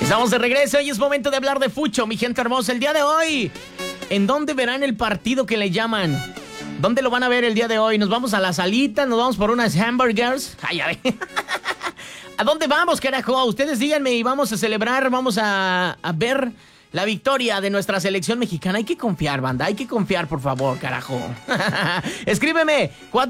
Estamos de regreso y es momento de hablar de fucho, mi gente hermosa. El día de hoy, ¿en dónde verán el partido que le llaman? ¿Dónde lo van a ver el día de hoy? ¿Nos vamos a la salita? ¿Nos vamos por unas hamburgers? Ay, a ver. ¿A dónde vamos, carajo? Ustedes díganme y vamos a celebrar, vamos a ver la victoria de nuestra selección mexicana. Hay que confiar, banda, hay que confiar, por favor, carajo. Escríbeme,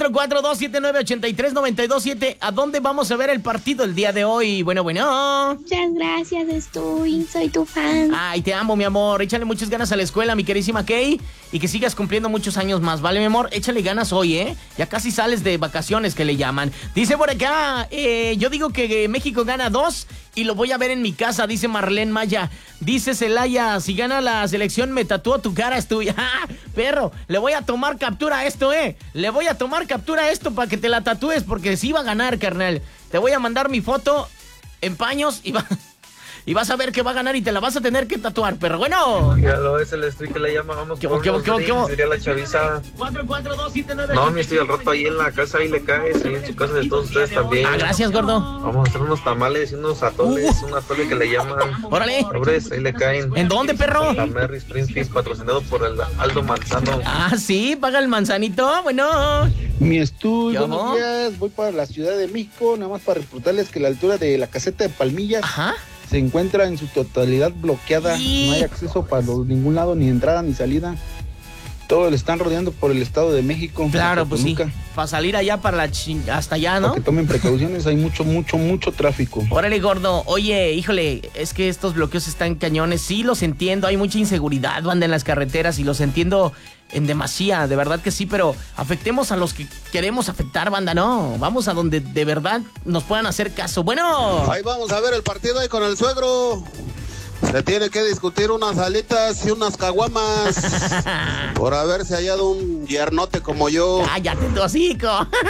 442-7983-927. ¿A dónde vamos a ver el partido el día de hoy? Bueno. Muchas gracias, soy tu fan. Ay, te amo, mi amor. Échale muchas ganas a la escuela, mi queridísima Kay. Y que sigas cumpliendo muchos años más, ¿vale, mi amor? Échale ganas hoy, ¿eh? Ya casi sales de vacaciones, que le llaman. Dice por acá, yo digo que México gana 2 y lo voy a ver en mi casa, dice Marlene Maya. Dice Celaya, si gana la selección me tatúo tu cara, es tuya. Perro, le voy a tomar captura a esto, le voy a tomar captura a esto para que te la tatúes, porque sí va a ganar, carnal. Te voy a mandar mi foto en paños y vas a ver que va a ganar y te la vas a tener que tatuar, perro. Bueno. Ya lo es el estoy que le llama, vamos. ¿Qué? Sería la chaviza. 442-7983. No, mi estoy al rato ahí en la casa, ahí le caes, ahí en su casa de todos ustedes también. Gracias, gordo. Vamos a hacer unos tamales y unos atoles, un atole que le llaman. Órale. Sobres, ahí le caen. ¿En dónde, perro? La Merry Springfield, patrocinado por el Aldo Manzano. Sí, paga el manzanito, bueno. Mi estudio, buenos días, voy para la Ciudad de México, nada más para reportarles que la altura de la caseta de Palmillas se encuentra en su totalidad bloqueada, no hay acceso para ningún lado, ni entrada ni salida. Todos le están rodeando por el Estado de México. Claro, pues sí, para salir allá para hasta allá, ¿no? Para que tomen precauciones, hay mucho tráfico. Órale, gordo, oye, híjole, es que estos bloqueos están cañones, sí los entiendo, hay mucha inseguridad, banda, en las carreteras y los entiendo en demasía, de verdad que sí, pero afectemos a los que queremos afectar, banda, no, vamos a donde de verdad nos puedan hacer caso. Bueno. Ahí vamos a ver el partido ahí con el suegro. Se tiene que discutir unas alitas y unas caguamas por haberse hallado un yernote como yo. ¡Cállate, tu hocico!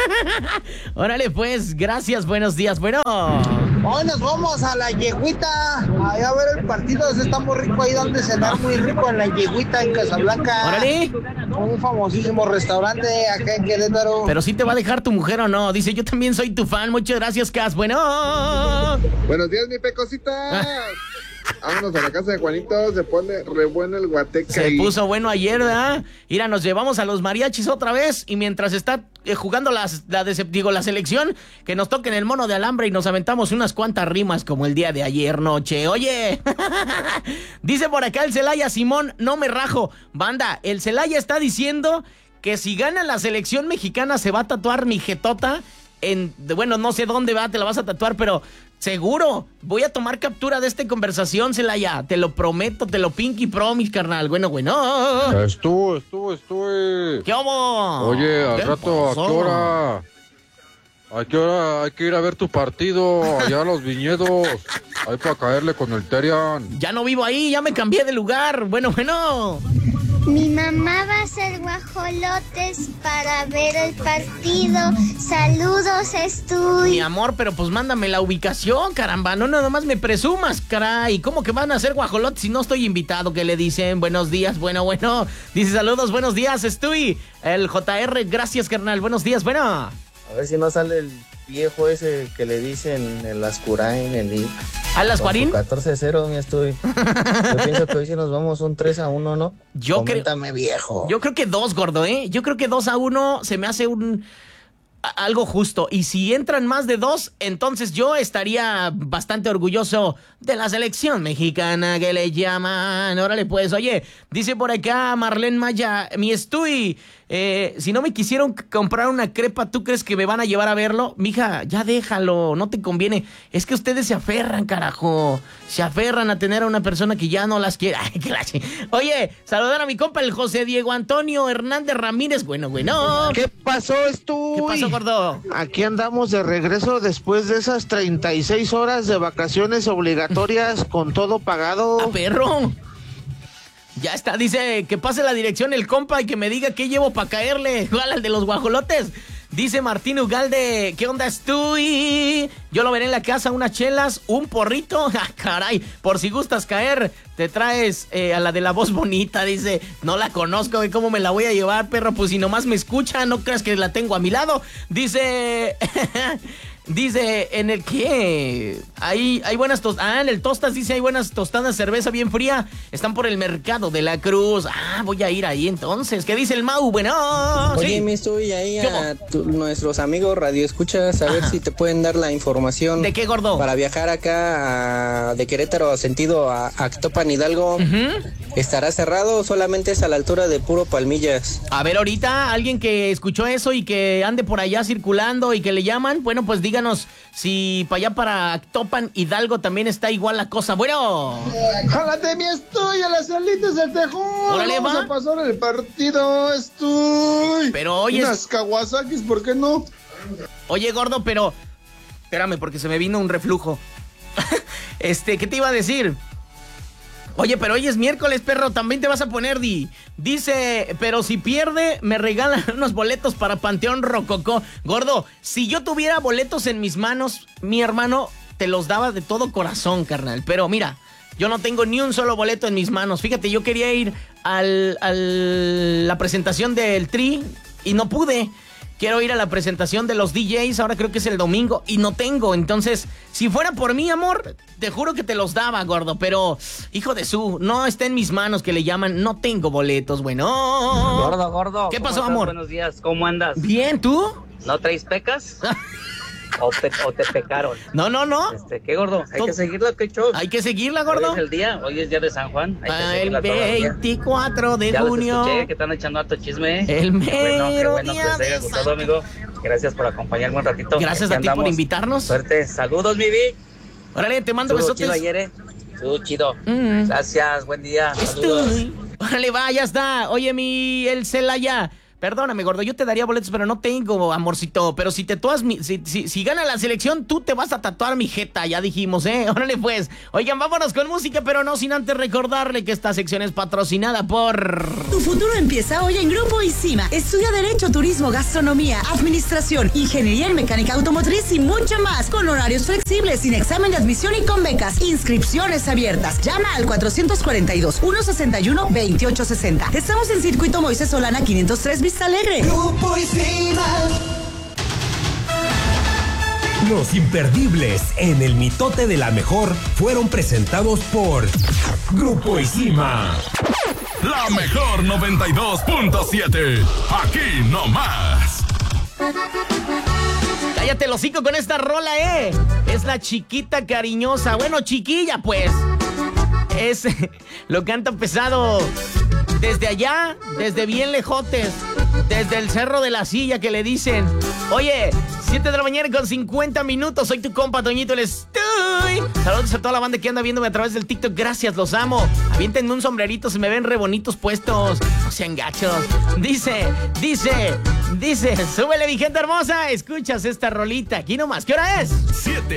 Órale, pues, gracias, buenos días, bueno. Hoy nos vamos a la Yegüita, allá a ver el partido, está muy rico ahí donde cenar, muy rico en la Yegüita, en Casablanca. ¡Órale! Un famosísimo restaurante acá en Querétaro. Pero sí te va a dejar tu mujer o no, dice, yo también soy tu fan, muchas gracias, Cas, bueno. Buenos días, mi pecosita. Vámonos a la casa de Juanito, se pone re bueno el guateca. Se puso bueno ayer, ¿verdad? Mira, nos llevamos a los mariachis otra vez y mientras está jugando la selección, que nos toquen el mono de alambre y nos aventamos unas cuantas rimas como el día de ayer noche. Oye, dice por acá el Celaya, Simón, no me rajo. Banda, el Celaya está diciendo que si gana la selección mexicana se va a tatuar mi jetota bueno, no sé dónde te la vas a tatuar, pero seguro, voy a tomar captura de esta conversación, Celaya, te lo prometo, te lo pinky promise, carnal, bueno. Estuve. ¿Qué hubo? Oye, al rato, ¿a qué hora? ¿A qué hora hay que ir a ver tu partido allá a los viñedos? Ahí para caerle con el Terian. Ya no vivo ahí, ya me cambié de lugar, bueno. Mi mamá va a hacer guajolotes para ver el partido. Saludos, Estuy. Mi amor, pero pues mándame la ubicación, caramba. No, nada más me presumas, caray. ¿Cómo que van a hacer guajolotes si no estoy invitado? ¿Qué le dicen? Buenos días, bueno. Dice saludos, buenos días, Estuy. El JR, gracias, carnal. Buenos días, bueno. A ver si no sale el viejo ese que le dicen el Ascurain, el ¿Al Ascuarín? 14-0, mi Estuy. Yo pienso que hoy sí nos vamos un 3-1, ¿no? Coméntame, viejo. Yo creo que 2, gordo, Yo creo que 2-1 se me hace algo justo. Y si entran más de 2, entonces yo estaría bastante orgulloso de la selección mexicana que le llaman. Órale, pues, oye, dice por acá Marlene Maya, mi Estuy, si no me quisieron comprar una crepa, ¿tú crees que me van a llevar a verlo? Mija, ya déjalo, no te conviene. Es que ustedes se aferran, carajo. Se aferran a tener a una persona que ya no las quiere. Ay, oye, saludar a mi compa, el José Diego Antonio Hernández Ramírez. Bueno. ¿Qué pasó, Estuy? ¿Qué pasó, gordo? Aquí andamos de regreso después de esas 36 horas de vacaciones obligatorias con todo pagado. ¡Ah, perro! Ya está, dice que pase la dirección el compa y que me diga qué llevo para caerle. Igual al de los guajolotes. Dice Martín Ugalde, ¿qué onda Estuy? Yo lo veré en la casa, unas chelas, un porrito. ¡Ah, caray! Por si gustas caer, te traes a la de la voz bonita. Dice, no la conozco, ¿cómo me la voy a llevar, perro? Pues si nomás me escucha, no creas que la tengo a mi lado. Dice... Dice, ¿en el qué? Hay buenas tostadas. En el Tostas dice, hay buenas tostadas, cerveza bien fría. Están por el mercado de la Cruz. Voy a ir ahí entonces. ¿Qué dice el Mau? Bueno, oye, sí. me estoy ahí a nuestros amigos Radio Escuchas a ver si te pueden dar la información. ¿De qué, gordo? Para viajar acá de Querétaro sentido a Actopan, Hidalgo. ¿Estará cerrado o solamente es a la altura de Puro Palmillas? A ver, ahorita alguien que escuchó eso y que ande por allá circulando y que le llaman, bueno, pues díganos si para allá para Actopan, Hidalgo también está igual la cosa. Bueno. Jálate mi estoy a las alitas del tejón. Órale, vamos a pasar el partido, estoy. Pero oye. Unas Kawasaki's, ¿por qué no? Oye, gordo, pero espérame porque se me vino un reflujo. ¿Qué te iba a decir? Oye, pero hoy es miércoles, perro, también te vas a poner, Dice, pero si pierde, me regalan unos boletos para Panteón Rococó. Gordo, si yo tuviera boletos en mis manos, mi hermano te los daba de todo corazón, carnal. Pero mira, yo no tengo ni un solo boleto en mis manos. Fíjate, yo quería ir a la presentación del Tri y no pude. Quiero ir a la presentación de los DJs, ahora creo que es el domingo, y no tengo. Entonces, si fuera por mí, amor, te juro que te los daba, gordo. Pero, hijo de no está en mis manos que le llaman, no tengo boletos, bueno. Gordo. ¿Qué pasó, amor? Buenos días, ¿cómo andas? Bien, ¿tú? ¿No traes pecas? ¿O te pecaron? No. ¿Qué, gordo? ¿Hay que seguirla, qué show? Hay que seguirla, gordo. Hoy es día de San Juan. El 24 de junio. Ya les escuché que están echando harto chisme. El mero qué bueno día que les haya gustado, amigo. Gracias por acompañarme un ratito. Gracias a ti por invitarnos. Suerte, saludos, mi Vi. Órale, te mando besotes. Chido ayer, chido. Gracias, buen día. Saludos. Órale, va, ya está. Oye, el Celaya. Perdóname, gordo, yo te daría boletos, pero no tengo, amorcito. Pero si si gana la selección, tú te vas a tatuar mi jeta, ya dijimos, ¿eh? Órale, pues. Oigan, vámonos con música, pero no sin antes recordarle que esta sección es patrocinada por... Tu futuro empieza hoy en Grupo ISIMA. Estudia Derecho, Turismo, Gastronomía, Administración, Ingeniería en Mecánica Automotriz y mucho más. Con horarios flexibles, sin examen de admisión y con becas. Inscripciones abiertas. Llama al 442-161-2860. Estamos en Circuito Moisés Solana 503 Vista Alegre. Grupo ISIMA. Los imperdibles en el mitote de la mejor fueron presentados por Grupo ISIMA. La mejor 92.7. Aquí nomás. Cállate el hocico con esta rola, Es la chiquita cariñosa. Bueno, chiquilla, pues. Lo canta pesado. Desde allá, desde bien lejotes, desde el Cerro de la Silla que le dicen. Oye, 7 de la mañana con 50 minutos. Soy tu compa, Toñito, el Estoy. Saludos a toda la banda que anda viéndome a través del TikTok. Gracias, los amo. Aviéntenme un sombrerito, se me ven re bonitos puestos. No sean gachos. Dice, súbele, mi gente hermosa. Escuchas esta rolita. Aquí nomás. ¿Qué hora es? 7.